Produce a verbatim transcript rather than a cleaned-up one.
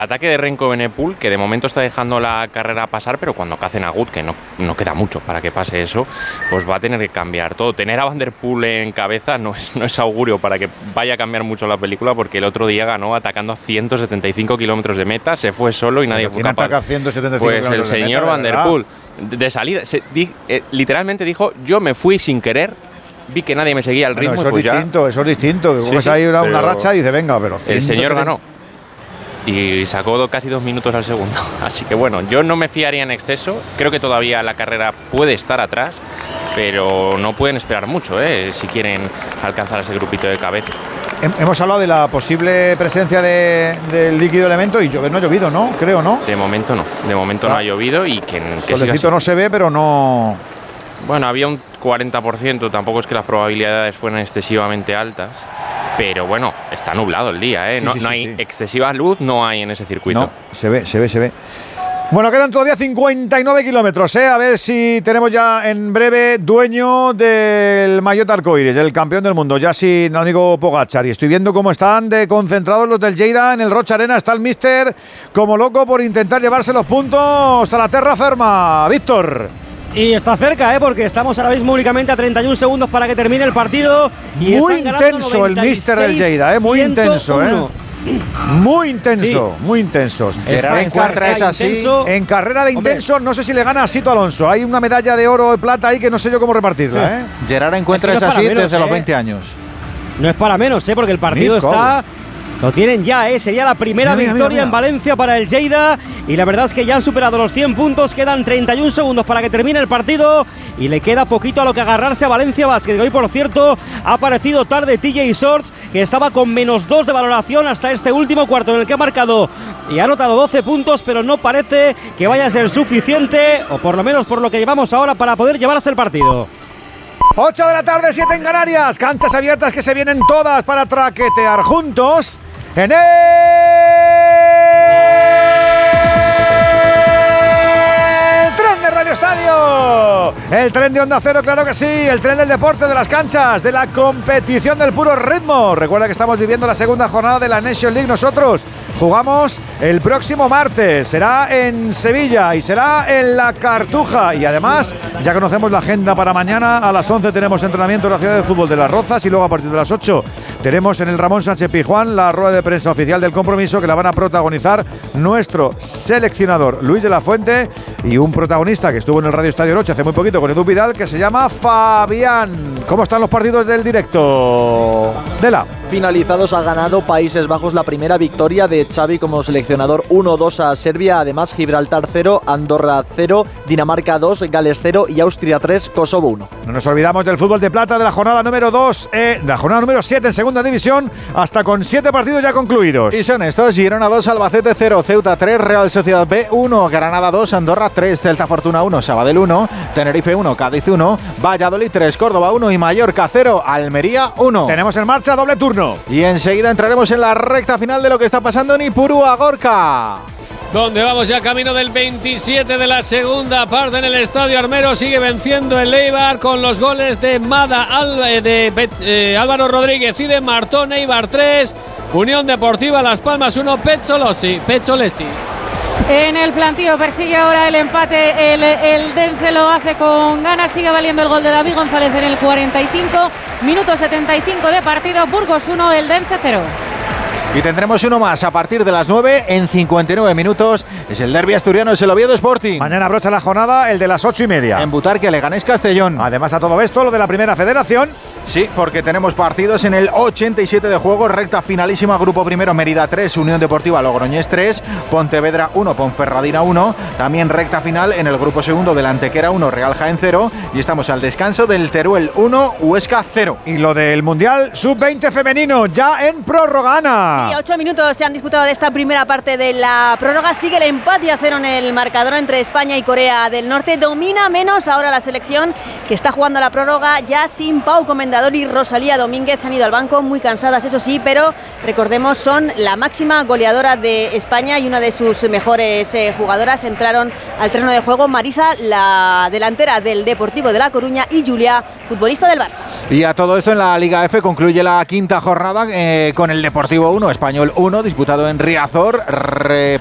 Ataque de Renko Benepul, que de momento está dejando la carrera pasar, pero cuando cacen a Agut, que no, no queda mucho para que pase eso, pues va a tener que cambiar todo. Tener a Van der Poel en cabeza no es, no es augurio para que vaya a cambiar mucho la película, porque el otro día ganó atacando a ciento setenta y cinco kilómetros de meta, se fue solo y nadie fue capaz. Ataca ciento setenta y cinco pues el señor Van der Poel, de salida, se, di, eh, literalmente dijo, yo me fui sin querer, vi que nadie me seguía al ritmo. Bueno, eso, pues es distinto, ya, eso es distinto, que sí, coges sí, ahí una, una pero racha y dice, venga, pero el señor ganó. Y sacó do, casi dos minutos al segundo. Así que bueno, yo no me fiaría en exceso. Creo que todavía la carrera puede estar atrás, pero no pueden esperar mucho, ¿eh? Si quieren alcanzar ese grupito de cabeza. Hemos hablado de la posible presencia de, del líquido elemento y llover no ha llovido, ¿no? Creo, ¿no? De momento no. De momento ah. no ha llovido y que, que Solecito no se ve, pero no... Bueno, había un cuarenta por ciento, tampoco es que las probabilidades fueran excesivamente altas, pero bueno, está nublado el día, ¿eh? Sí, no sí, no sí, hay sí. excesiva luz, no hay en ese circuito. No, se ve, se ve, se ve. Bueno, quedan todavía cincuenta y nueve kilómetros, ¿eh? A ver si tenemos ya en breve dueño del maillot arcoíris, el campeón del mundo, Jassi Nánigo Pogačar. Y estoy viendo cómo están de concentrados los del Lleida en el Rocha Arena. Está el míster como loco por intentar llevarse los puntos a la terra ferma. Víctor. Y está cerca, ¿eh? Porque estamos ahora mismo únicamente a treinta y un segundos para que termine el partido. Y muy intenso el míster del Lleida, ¿eh? Muy intenso, ¿eh? Muy intenso, sí. muy intenso. Gerard encuentra es así. Intenso. En carrera de intenso, hombre, no sé si le gana a Sito Alonso. Hay una medalla de oro y plata ahí que no sé yo cómo repartirla, ¿eh? Gerard encuentra es, que no es así menos, desde ¿eh? los veinte años. No es para menos, ¿eh? Porque el partido Nico. está... Lo tienen ya, ¿eh? Sería la primera mira, victoria mira, mira, mira. en Valencia para el Lleida. Y la verdad es que ya han superado los cien puntos. Quedan treinta y un segundos para que termine el partido. Y le queda poquito a lo que agarrarse a Valencia Basket. Hoy, por cierto, ha aparecido tarde T J Shorts, que estaba con menos dos de valoración hasta este último cuarto, en el que ha marcado y ha anotado doce puntos, pero no parece que vaya a ser suficiente, o por lo menos por lo que llevamos ahora, para poder llevarse el partido. ocho de la tarde, siete en Canarias. Canchas abiertas que se vienen todas para traquetear juntos en el tren de Radio Estadio. El tren de Onda Cero, claro que sí. El tren del deporte, de las canchas, de la competición del puro ritmo. Recuerda que estamos viviendo la segunda jornada de la Nation League. Nosotros jugamos el próximo martes. Será en Sevilla y será en La Cartuja. Y además, ya conocemos la agenda para mañana. A las once tenemos entrenamiento en la ciudad de fútbol de Las Rozas. Y luego a partir de las ocho tenemos en el Ramón Sánchez Pizjuán la rueda de prensa oficial del compromiso, que la van a protagonizar nuestro seleccionador Luis de la Fuente y un protagonista que estuvo en el Radio Estadio Noche hace muy poquito con Edu Vidal, que se llama Fabián. ¿Cómo están los partidos del directo? Dela. Finalizados, ha ganado Países Bajos la primera victoria de Xavi como seleccionador, uno dos a Serbia. Además, Gibraltar cero, Andorra cero, Dinamarca dos, Gales cero y Austria tres, Kosovo uno. No nos olvidamos del fútbol de plata de la jornada número dos, eh, de la jornada número siete en segunda división, hasta con siete partidos ya concluidos. Y son estos: Girona dos, Albacete cero, Ceuta tres, Real Sociedad B uno, Granada dos, Andorra tres, Celta Fortuna uno, Sabadell uno, Tenerife uno, Cádiz uno, Valladolid tres, Córdoba uno y Mallorca cero, Almería uno. Tenemos en marcha doble turno. Y enseguida entraremos en la recta final de lo que está pasando en Ipurúa, Gorka, donde vamos ya camino del veintisiete de la segunda parte en el Estadio Armero. Sigue venciendo el Eibar con los goles de Mada, Al, de eh, Álvaro Rodríguez y de Martón. Eibar tres, Unión Deportiva Las Palmas uno, Pezzolesi, Pezzolesi. En el plantío persigue ahora el empate, el, el Dense lo hace con ganas, sigue valiendo el gol de David González en el cuarenta y cinco, minuto setenta y cinco de partido, Burgos uno, el Dense cero. Y tendremos uno más a partir de las nueve en cincuenta y nueve minutos. Es el derbi asturiano, es el Oviedo Sporting. Mañana brocha la jornada, el de las ocho y media. En Butarque, Leganés Castellón. Además, a todo esto, lo de la Primera Federación. Sí, porque tenemos partidos en el ochenta y siete de juego, recta finalísima, grupo primero, Mérida tres, Unión Deportiva Logroñés tres, Pontevedra uno, Ponferradina uno, también recta final en el grupo segundo del Antequera uno, Real Jaén cero, y estamos al descanso del Teruel uno, Huesca cero. Y lo del Mundial sub veinte femenino, ya en prórroga, Ana. Sí, ocho minutos se han disputado de esta primera parte de la prórroga, sigue el empate a cero en el marcador entre España y Corea del Norte, domina menos ahora la selección que está jugando la prórroga ya sin Pau Comendador y Rosalía Domínguez. Se han ido al banco muy cansadas, eso sí, pero recordemos, son la máxima goleadora de España y una de sus mejores eh, jugadoras. Entraron al terreno de juego Marisa, la delantera del Deportivo de La Coruña, y Julia, futbolista del Barça. Y a todo esto en la Liga F concluye la quinta jornada eh, con el Deportivo uno, Español uno, disputado en Riazor. Re